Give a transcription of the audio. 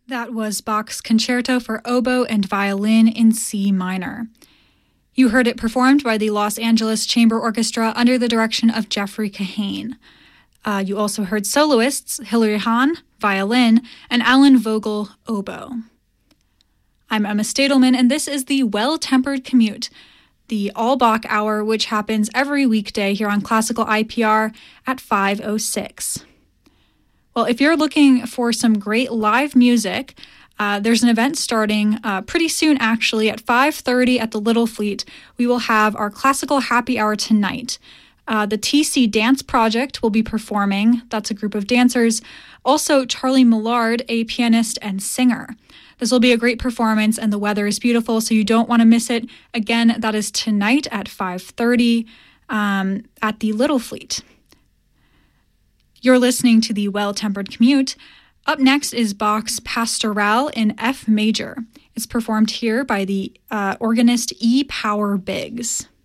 That was Bach's Concerto for Oboe and Violin in C minor. You heard it performed by the Los Angeles Chamber Orchestra under the direction of Jeffrey Kahane. You also heard soloists Hilary Hahn, violin, and Alan Vogel, oboe. I'm Emma Stadelman, and this is the Well-Tempered Commute, the all-Bach hour, which happens every weekday here on Classical IPR at 5:06. Well, if you're looking for some great live music, there's an event starting pretty soon, actually, at 5:30 at the Little Fleet. We will have our Classical Happy Hour tonight. The TC Dance Project will be performing. That's a group of dancers. Also, Charlie Millard, a pianist and singer. This will be a great performance, and the weather is beautiful, so you don't want to miss it. Again, that is tonight at 5:30 at the Little Fleet. You're listening to the Well-Tempered Commute. Up next is Bach's Pastoral in F major. It's performed here by the organist E. Power Biggs.